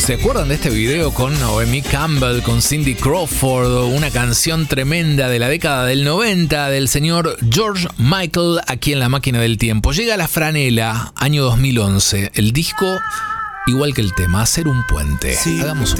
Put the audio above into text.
¿Se acuerdan de este video con Naomi Campbell, con Cindy Crawford? Una canción tremenda de la década del 90 del señor George Michael, aquí en La Máquina del Tiempo. Llega La Franela, año 2011. El disco, igual que el tema, Hacer un puente. Si hagamos un